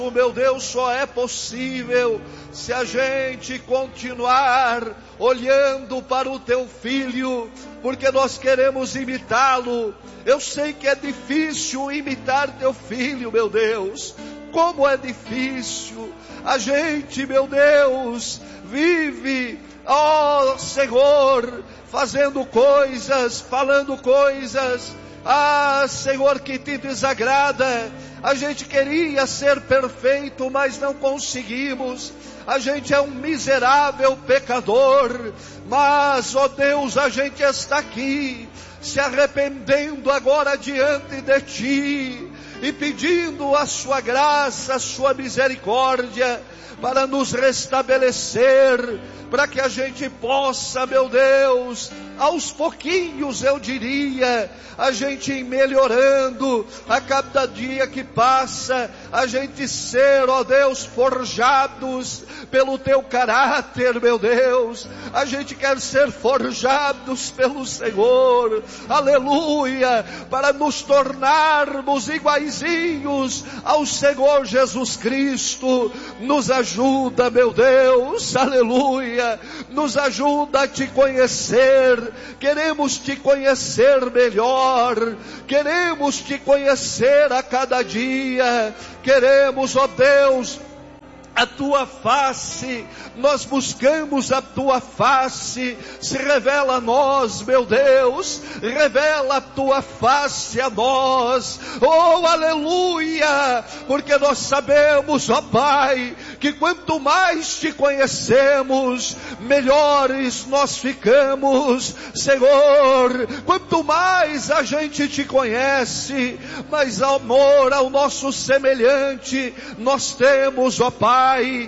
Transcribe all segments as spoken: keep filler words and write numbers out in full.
meu Deus, só é possível se a gente continuar olhando para o teu Filho, porque nós queremos imitá-lo. Eu sei que é difícil imitar teu Filho, meu Deus. Como é difícil. A gente, meu Deus, vive, ó Senhor, fazendo coisas, falando coisas, ah, Senhor, que te desagrada. A gente queria ser perfeito, mas não conseguimos. A gente é um miserável pecador, mas, ó Deus, a gente está aqui, se arrependendo agora diante de Ti, e pedindo a Sua graça, a Sua misericórdia, para nos restabelecer, para que a gente possa, meu Deus, aos pouquinhos eu diria, a gente ir melhorando, a cada dia que passa, a gente ser, ó Deus, forjados pelo Teu caráter, meu Deus. A gente quer ser forjados pelo Senhor, aleluia, para nos tornarmos iguaizinhos ao Senhor Jesus Cristo. Nos ajuda, meu Deus, aleluia, nos ajuda a Te conhecer. Queremos Te conhecer melhor, queremos Te conhecer a cada dia, queremos, ó Deus, a Tua face, nós buscamos a Tua face. Se revela a nós, meu Deus, revela a Tua face a nós, oh aleluia, porque nós sabemos, ó Pai, que quanto mais Te conhecemos, melhores nós ficamos, Senhor. Quanto mais a gente Te conhece, mais amor ao nosso semelhante nós temos, ó Pai.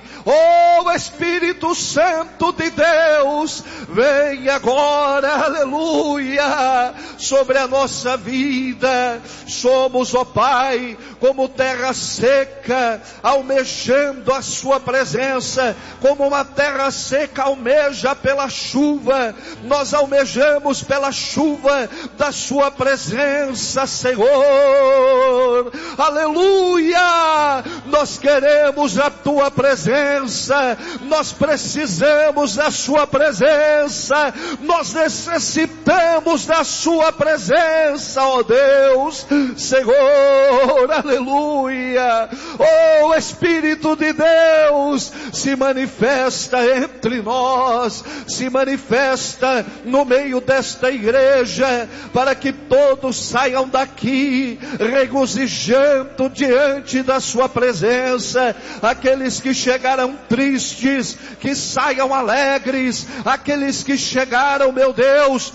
Oh Espírito Santo de Deus, vem agora, aleluia, sobre a nossa vida. Somos, ó Pai, como terra seca, almejando a Sua presença, como uma terra seca almeja pela chuva. Nós almejamos pela chuva da Sua presença, Senhor, aleluia. Nós queremos a Tua presença, nós precisamos da Sua presença, nós necessitamos da Sua presença, ó Deus, Senhor, aleluia. Oh Espírito de Deus, se manifesta entre nós, se manifesta no meio desta igreja, para que todos saiam daqui regozijando diante da Sua presença. Aqueles que chegaram tristes, que saiam alegres. Aqueles que chegaram, meu Deus,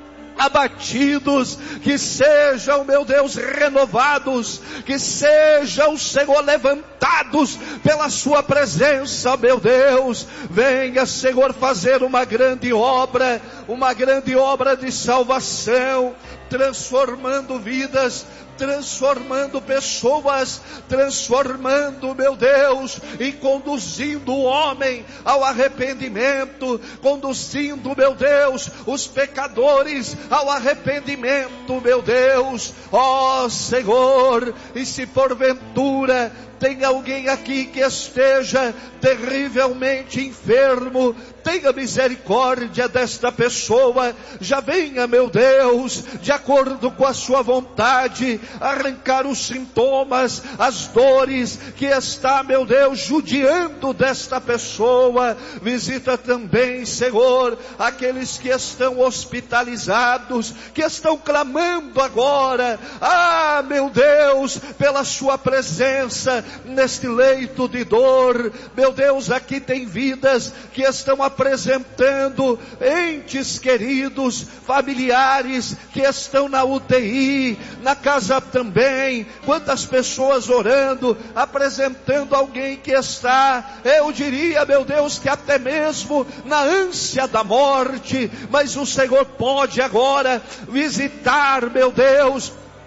abatidos, que sejam, meu Deus, renovados, que sejam, Senhor, levantados pela Sua presença, meu Deus. Venha, Senhor, fazer uma grande obra, uma grande obra de salvação, transformando vidas, transformando pessoas, transformando, meu Deus, e conduzindo o homem ao arrependimento, conduzindo, meu Deus, os pecadores ao arrependimento, meu Deus, ó Senhor. E se porventura tem alguém aqui que esteja terrivelmente enfermo, tenha misericórdia desta pessoa. Já venha, meu Deus, de acordo com a Sua vontade, arrancar os sintomas, as dores que está, meu Deus, judiando desta pessoa. Visita também, Senhor, aqueles que estão hospitalizados, que estão clamando agora, ah, meu Deus, pela Sua presença neste leito de dor. Meu Deus, aqui tem vidas que estão apresentando entes queridos, familiares que estão na U T I, na casa também. Quantas pessoas orando, apresentando alguém que está, eu diria, meu Deus, que até mesmo na ânsia da morte, mas o Senhor pode agora visitar, meu Deus,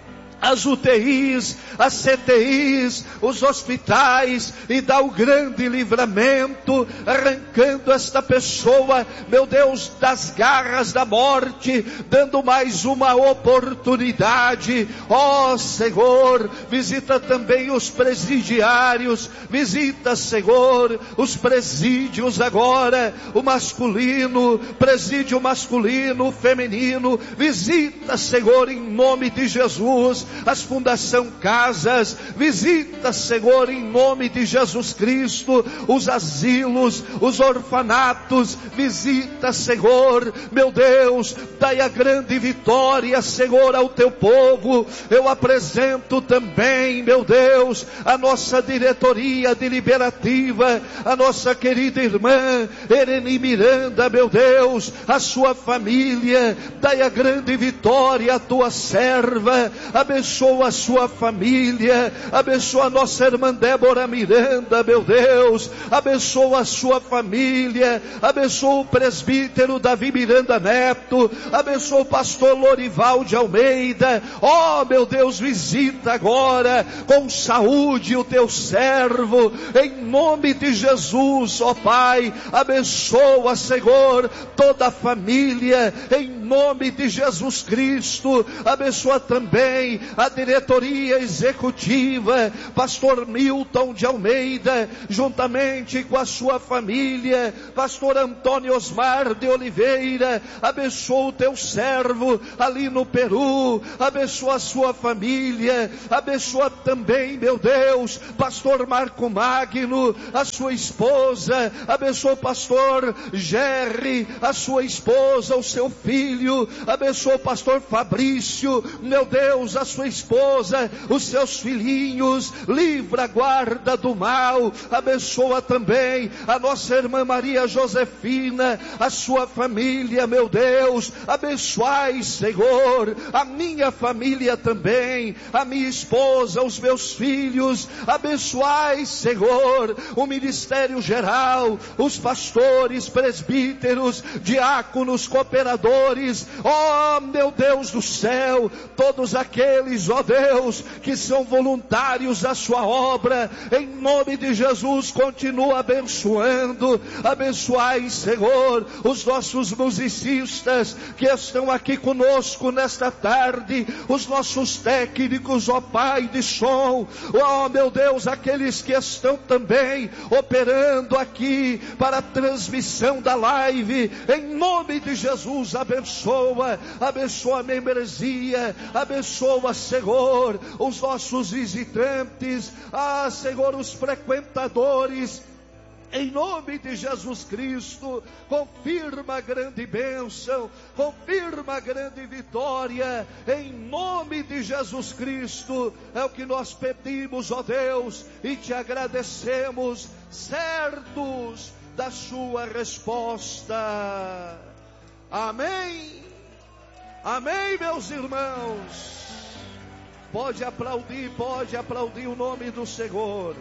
as U T Is, as C T Is, os hospitais, e dá o grande livramento, arrancando esta pessoa, meu Deus, das garras da morte, dando mais uma oportunidade. Ó Senhor, visita também os presidiários, visita, Senhor, os presídios agora, o masculino, presídio masculino, feminino, visita, Senhor, em nome de Jesus, as Fundação Casas, visita, Senhor, em nome de Jesus Cristo, os asilos, os orfanatos, visita, Senhor, meu Deus, dai a grande vitória, Senhor, ao teu povo. Eu apresento também, meu Deus, a nossa diretoria deliberativa, a nossa querida irmã Ereni Miranda, meu Deus, a sua família, dai a grande vitória à tua serva, abençoa a sua família, abençoa a nossa irmã Débora Miranda, meu Deus, abençoa a sua família, abençoa o presbítero Davi Miranda Neto, abençoa o pastor Lorival de Almeida. Ó oh, meu Deus, visita agora com saúde o teu servo, em nome de Jesus. Ó oh, Pai, abençoa, Senhor, toda a família, em nome de Jesus Cristo. Abençoa também a diretoria executiva, pastor Milton de Almeida, juntamente com a sua família, pastor Antônio Osmar de Oliveira. Abençoa o teu servo ali no Peru, abençoa a sua família, abençoa também, meu Deus, pastor Marco Magno, a sua esposa, abençoa o pastor Jerry, a sua esposa, o seu filho, abençoa o pastor Fabrício, meu Deus, a sua esposa, os seus filhinhos, livra, guarda do mal. Abençoa também a nossa irmã Maria Josefina, a sua família, meu Deus, abençoai, Senhor, a minha família também, a minha esposa, os meus filhos, abençoai, Senhor, o ministério geral, os pastores, presbíteros, diáconos, cooperadores, ó meu Deus do céu, todos aqueles, ó Deus, que são voluntários da sua obra, em nome de Jesus, continua abençoando, abençoai, Senhor, os nossos musicistas que estão aqui conosco nesta tarde, os nossos técnicos, ó Pai de som, ó meu Deus, aqueles que estão também operando aqui para a transmissão da live, em nome de Jesus, abençoa, abençoa a membresia, abençoa, Senhor, os nossos visitantes, ah Senhor, os frequentadores, em nome de Jesus Cristo. Confirma a grande bênção, confirma a grande vitória, em nome de Jesus Cristo. É o que nós pedimos, ó Deus, e te agradecemos, certos da sua resposta. Amém. Amém, meus irmãos. Pode aplaudir, pode aplaudir o nome do Senhor.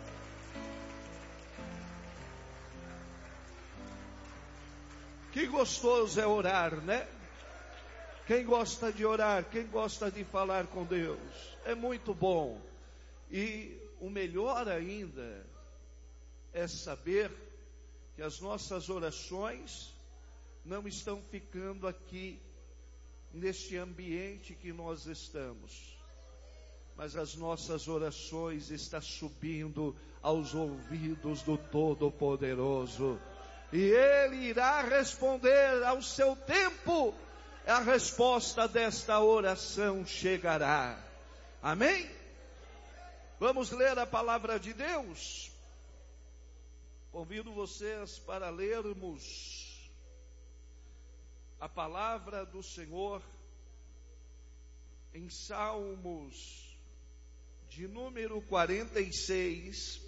Que gostoso é orar, né? Quem gosta de orar, quem gosta de falar com Deus, é muito bom. E o melhor ainda é saber que as nossas orações não estão ficando aqui neste ambiente que nós estamos, mas as nossas orações estão subindo aos ouvidos do Todo-Poderoso, e Ele irá responder ao seu tempo. A resposta desta oração chegará. Amém? Vamos ler a palavra de Deus. Convido vocês para lermos a palavra do Senhor em Salmos de número quarenta e seis.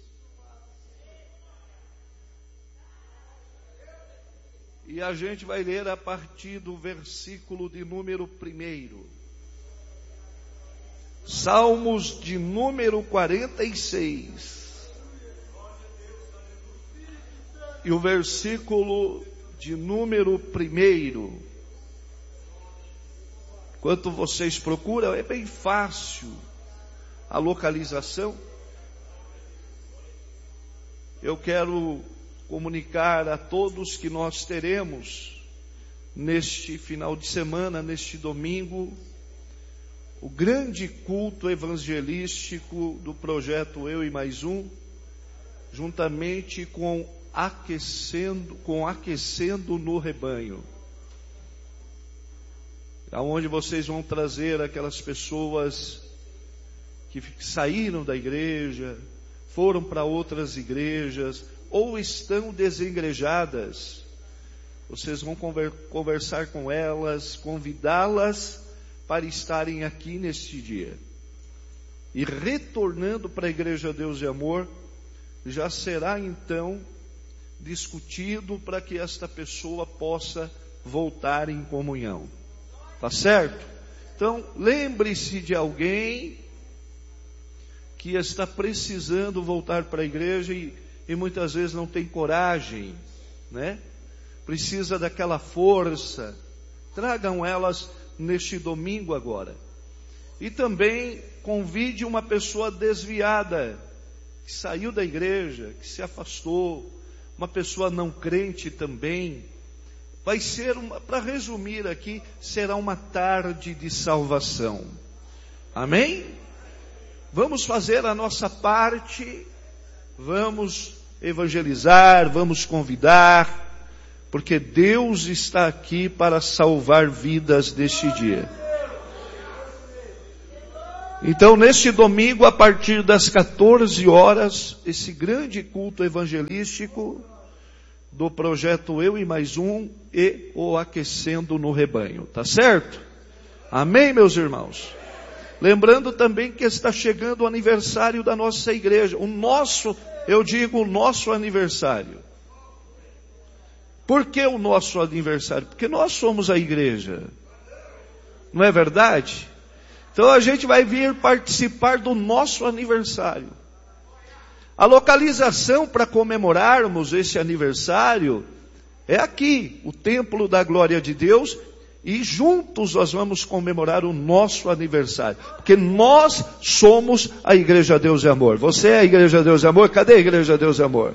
E a gente vai ler a partir do versículo de número primeiro. Salmos de número quarenta e seis. E o versículo de número primeiro. Enquanto vocês procuram, é bem fácil a localização. Eu quero comunicar a todos que nós teremos neste final de semana, neste domingo, o grande culto evangelístico do projeto Eu e Mais Um, juntamente com aquecendo, com aquecendo no rebanho, aonde vocês vão trazer aquelas pessoas que saíram da igreja, foram para outras igrejas ou estão desengrejadas. Vocês vão conversar com elas, convidá-las para estarem aqui neste dia. E retornando para a Igreja Deus e Amor, já será então discutido para que esta pessoa possa voltar em comunhão. Tá certo? Então, lembre-se de alguém que está precisando voltar para a igreja e, e muitas vezes não tem coragem, né? Precisa daquela força. Tragam elas neste domingo agora. E também convide uma pessoa desviada, que saiu da igreja, que se afastou, uma pessoa não crente também. Vai ser, para resumir aqui, será uma tarde de salvação. Amém? Vamos fazer a nossa parte, vamos evangelizar, vamos convidar, porque Deus está aqui para salvar vidas deste dia. Então, neste domingo, a partir das quatorze horas, esse grande culto evangelístico do projeto Eu e Mais Um e o Aquecendo no Rebanho. Tá certo? Amém, meus irmãos? Lembrando também que está chegando o aniversário da nossa igreja. O nosso, eu digo o nosso aniversário. Por que o nosso aniversário? Porque nós somos a igreja. Não é verdade? Então a gente vai vir participar do nosso aniversário. A localização para comemorarmos esse aniversário é aqui, o Templo da Glória de Deus, e juntos nós vamos comemorar o nosso aniversário. Porque nós somos a Igreja Deus e Amor. Você é a Igreja Deus e Amor? Cadê a Igreja Deus e Amor?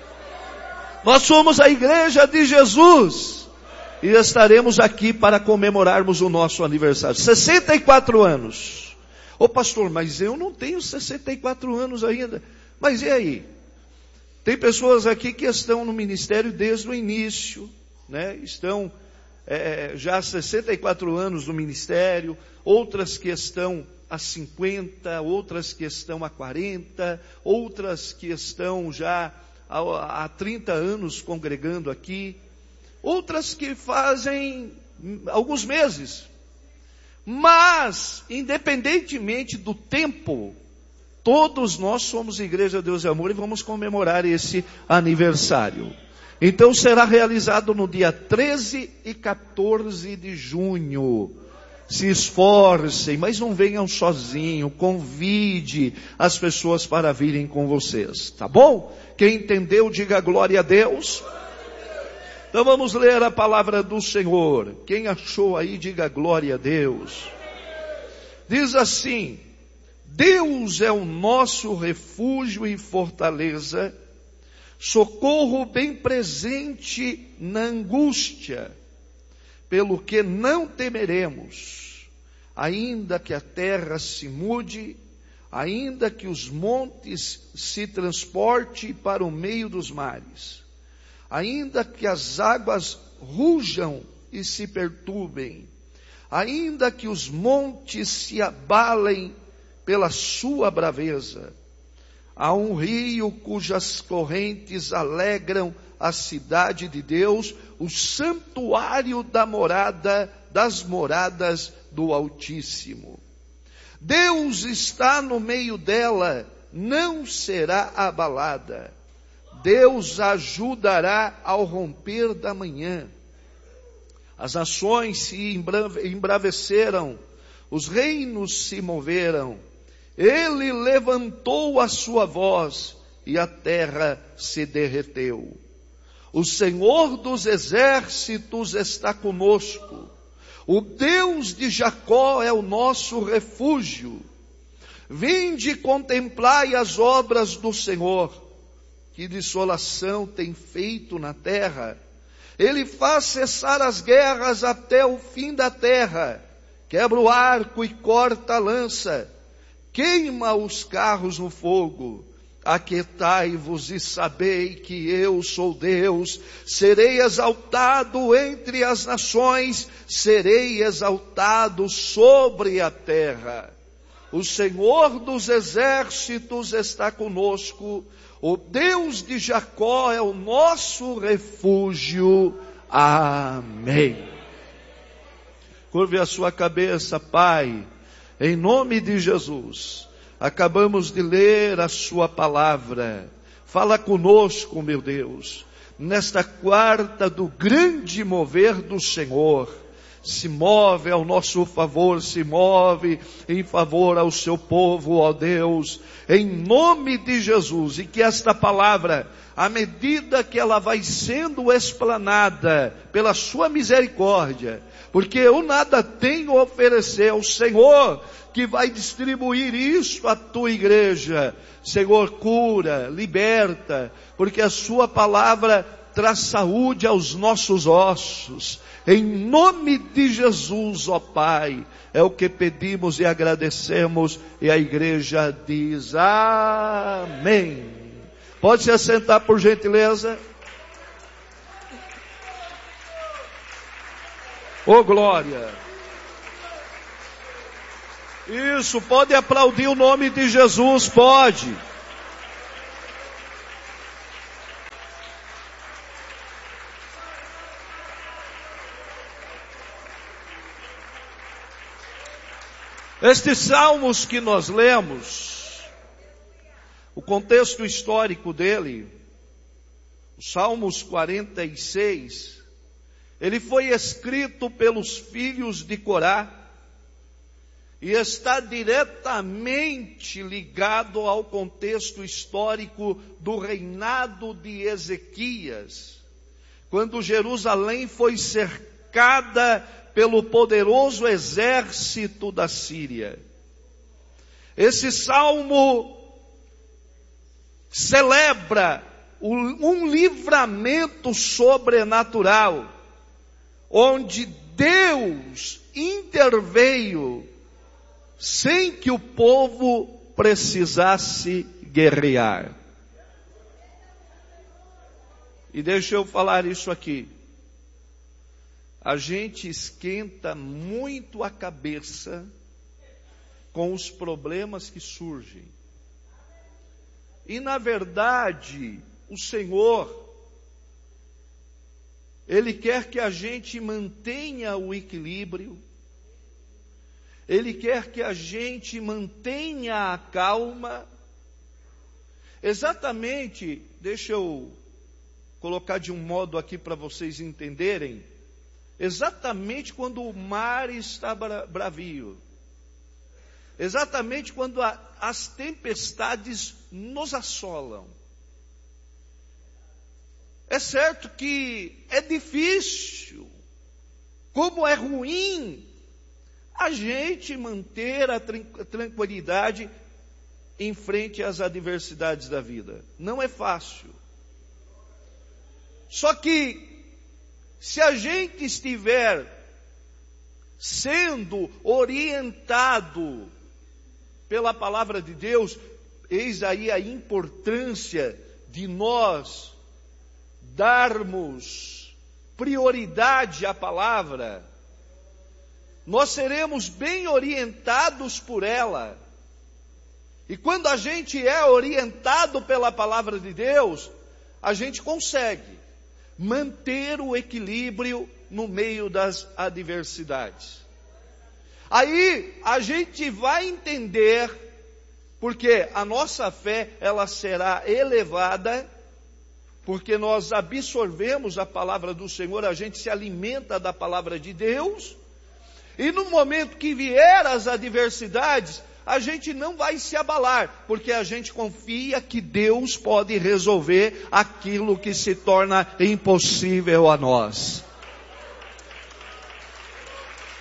Nós somos a Igreja de Jesus. E estaremos aqui para comemorarmos o nosso aniversário. sessenta e quatro anos. Ô pastor, mas eu não tenho sessenta e quatro anos ainda. Mas e aí? Tem pessoas aqui que estão no ministério desde o início, né? Estão é, já há sessenta e quatro anos no ministério, outras que estão há cinquenta, outras que estão há quarenta, outras que estão já há, há trinta anos congregando aqui, outras que fazem alguns meses. Mas, independentemente do tempo, todos nós somos Igreja Deus e Amor e vamos comemorar esse aniversário. Então será realizado no dia treze e quatorze de junho. Se esforcem, mas não venham sozinhos. Convide as pessoas para virem com vocês. Tá bom? Quem entendeu, diga glória a Deus. Então vamos ler a palavra do Senhor. Quem achou aí, diga glória a Deus. Diz assim: Deus é o nosso refúgio e fortaleza, socorro bem presente na angústia, pelo que não temeremos, ainda que a terra se mude, ainda que os montes se transportem para o meio dos mares, ainda que as águas rujam e se perturbem, ainda que os montes se abalem pela sua braveza. Há um rio cujas correntes alegram a cidade de Deus, o santuário da morada, das moradas do Altíssimo. Deus está no meio dela, não será abalada. Deus a ajudará ao romper da manhã. As nações se embraveceram, os reinos se moveram. Ele levantou a sua voz e a terra se derreteu. O Senhor dos exércitos está conosco. O Deus de Jacó é o nosso refúgio. Vinde e contemplai as obras do Senhor, que desolação tem feito na terra. Ele faz cessar as guerras até o fim da terra, quebra o arco e corta a lança, queima os carros no fogo. Aquietai-vos e sabei que eu sou Deus, serei exaltado entre as nações, serei exaltado sobre a terra. O Senhor dos exércitos está conosco, o Deus de Jacó é o nosso refúgio. Amém. Curve a sua cabeça, Pai, em nome de Jesus. Acabamos de ler a sua palavra. Fala conosco, meu Deus, nesta quarta do grande mover do Senhor. Se move ao nosso favor, se move em favor ao seu povo, ó Deus, em nome de Jesus. E que esta palavra, à medida que ela vai sendo explanada pela sua misericórdia, porque eu nada tenho a oferecer ao Senhor, que vai distribuir isso à tua igreja. Senhor, cura, liberta, porque a sua palavra traz saúde aos nossos ossos. Em nome de Jesus, ó Pai, é o que pedimos e agradecemos, e a igreja diz amém. Pode se assentar, por gentileza. Ô glória. Isso, pode aplaudir o nome de Jesus, pode. Estes salmos que nós lemos, o contexto histórico dele, os Salmos quarenta e seis, ele foi escrito pelos filhos de Corá e está diretamente ligado ao contexto histórico do reinado de Ezequias, quando Jerusalém foi cercada pelo poderoso exército da Síria. Esse salmo celebra um livramento sobrenatural, onde Deus interveio sem que o povo precisasse guerrear. E deixa eu falar isso aqui. A gente esquenta muito a cabeça com os problemas que surgem. E na verdade, o Senhor, Ele quer que a gente mantenha o equilíbrio, Ele quer que a gente mantenha a calma. Exatamente, deixa eu colocar de um modo aqui para vocês entenderem. Exatamente quando o mar está bravio, exatamente quando a, as tempestades nos assolam. É certo que é difícil, como é ruim a gente manter a tranquilidade em frente às adversidades da vida. Não é fácil. Só que se a gente estiver sendo orientado pela palavra de Deus, eis aí a importância de nós darmos prioridade à palavra. Nós seremos bem orientados por ela. E quando a gente é orientado pela palavra de Deus, a gente consegue manter o equilíbrio no meio das adversidades. Aí a gente vai entender, porque a nossa fé ela será elevada, porque nós absorvemos a palavra do Senhor, a gente se alimenta da palavra de Deus, e no momento que vier as adversidades, a gente não vai se abalar, porque a gente confia que Deus pode resolver aquilo que se torna impossível a nós.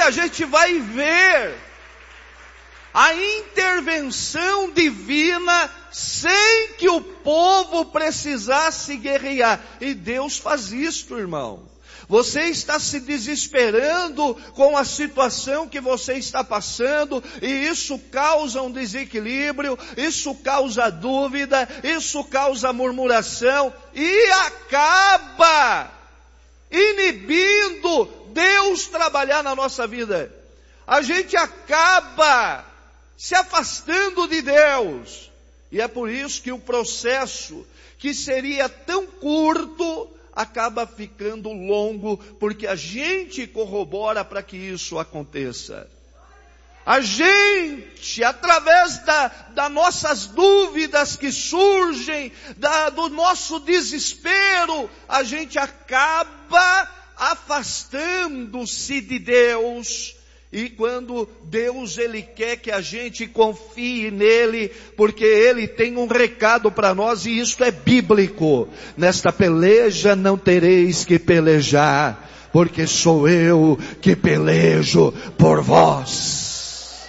a gente vai ver a intervenção divina sem que o povo precisasse guerrear. E Deus faz isto, irmão. Você está se desesperando com a situação que você está passando, e isso causa um desequilíbrio, isso causa dúvida, isso causa murmuração, e acaba inibindo Deus trabalhar na nossa vida. A gente acaba se afastando de Deus. E é por isso que o processo, que seria tão curto, acaba ficando longo, porque a gente corrobora para que isso aconteça. A gente, através da, das nossas dúvidas que surgem, da, do nosso desespero, a gente acaba afastando-se de Deus. E quando Deus, Ele quer que a gente confie nele, porque Ele tem um recado para nós, e isso é bíblico. Nesta peleja não tereis que pelejar, porque sou eu que pelejo por vós.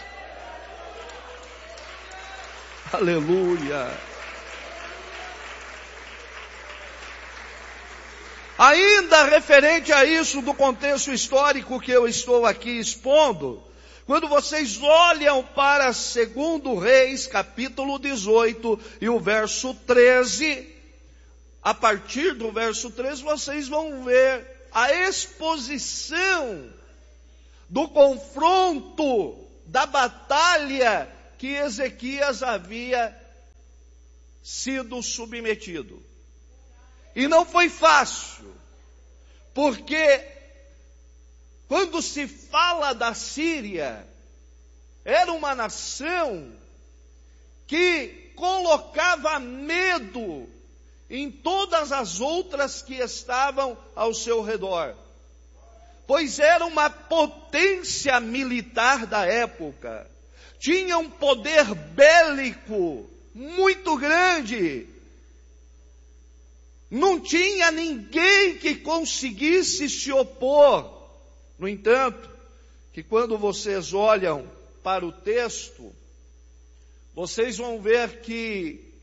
Aleluia. Ainda referente a isso do contexto histórico que eu estou aqui expondo, quando vocês olham para segundo Reis, capítulo dezoito, e o verso treze, a partir do verso treze, vocês vão ver a exposição do confronto, da batalha que Ezequias havia sido submetido. E não foi fácil, porque quando se fala da Síria, era uma nação que colocava medo em todas as outras que estavam ao seu redor, pois era uma potência militar da época, tinha um poder bélico muito grande. Não tinha ninguém que conseguisse se opor. No entanto, que quando vocês olham para o texto, vocês vão ver que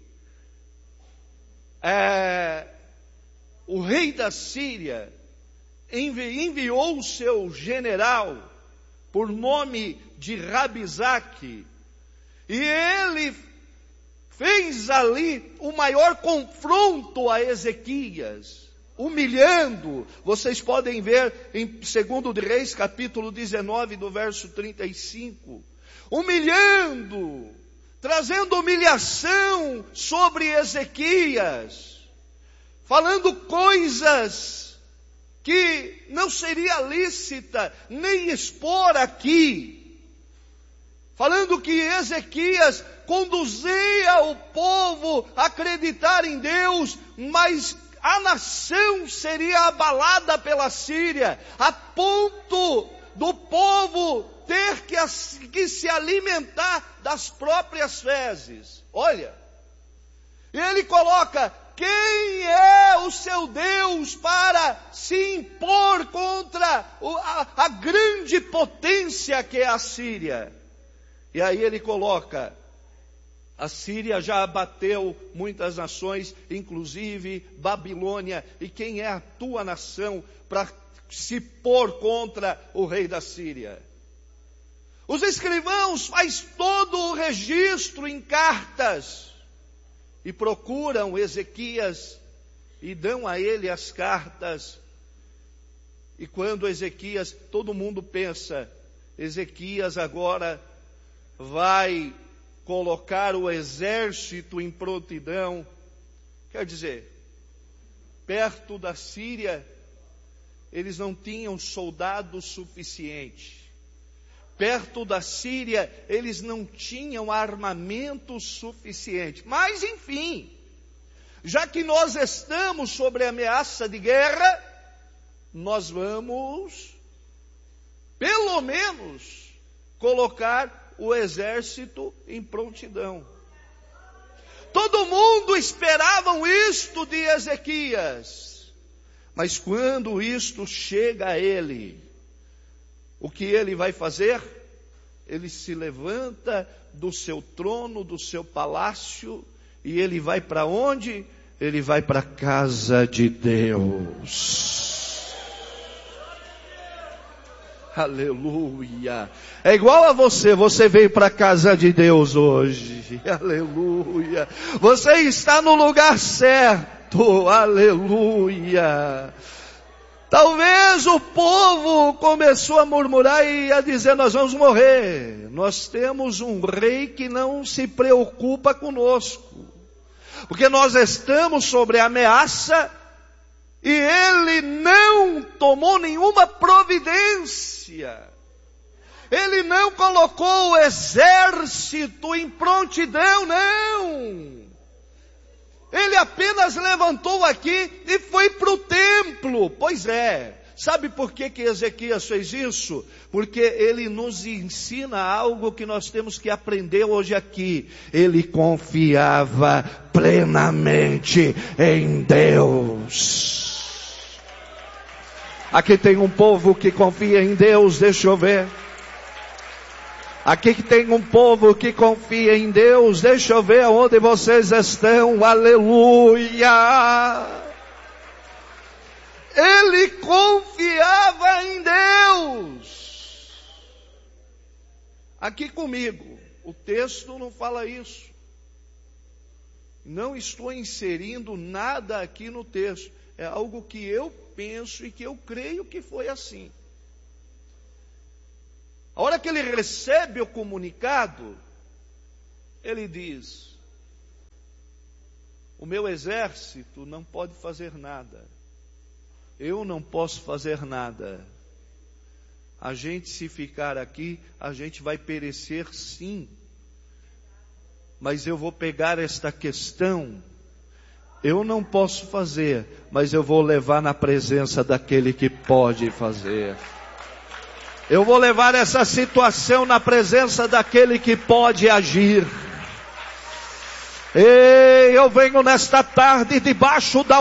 é, o rei da Síria envi, enviou o seu general, por nome de Rabizaque, e ele fez ali o maior confronto a Ezequias, humilhando. Vocês podem ver em segundo de Reis, capítulo dezenove, do verso trinta e cinco. Humilhando, trazendo humilhação sobre Ezequias, falando coisas que não seria lícita nem expor aqui, falando que Ezequias conduzia o povo a acreditar em Deus, mas a nação seria abalada pela Síria, a ponto do povo ter que, que se alimentar das próprias fezes. Olha, ele coloca: quem é o seu Deus para se impor contra a, a grande potência que é a Síria? E aí ele coloca: a Síria já abateu muitas nações, inclusive Babilônia. E quem é a tua nação para se pôr contra o rei da Síria? Os escrivãos fazem todo o registro em cartas e procuram Ezequias e dão a ele as cartas. E quando Ezequias, todo mundo pensa, Ezequias agora vai colocar o exército em prontidão. Quer dizer, perto da Síria, eles não tinham soldados suficientes. Perto da Síria, eles não tinham armamento suficiente. Mas, enfim, já que nós estamos sobre a ameaça de guerra, nós vamos, pelo menos, colocar o exército em prontidão. Todo mundo esperava isto de Ezequias. Mas quando isto chega a ele, o que ele vai fazer? Ele se levanta do seu trono, do seu palácio, e ele vai para onde? Ele vai para a casa de Deus. Aleluia. É igual a você, você veio para a casa de Deus hoje. Aleluia. Você está no lugar certo. Aleluia. Talvez o povo começou a murmurar e a dizer: nós vamos morrer. Nós temos um rei que não se preocupa conosco, porque nós estamos sobre ameaça e ele não tomou nenhuma providência. Ele não colocou o exército em prontidão, não. Ele apenas levantou aqui e foi para o templo. Pois é. Sabe por que que Ezequias fez isso? Porque ele nos ensina algo que nós temos que aprender hoje aqui. Ele confiava plenamente em Deus. Aqui tem um povo que confia em Deus, deixa eu ver. Aqui que tem um povo que confia em Deus, deixa eu ver onde vocês estão, aleluia. Ele confiava em Deus. Aqui comigo, o texto não fala isso. Não estou inserindo nada aqui no texto, é algo que eu penso e que eu creio que foi assim. A hora que ele recebe o comunicado, ele diz: o meu exército não pode fazer nada. Eu não posso fazer nada. A gente, se ficar aqui, a gente vai perecer sim. Mas eu vou pegar esta questão. Eu não posso fazer, mas eu vou levar na presença daquele que pode fazer. Eu vou levar essa situação na presença daquele que pode agir. Ei, eu venho nesta tarde debaixo da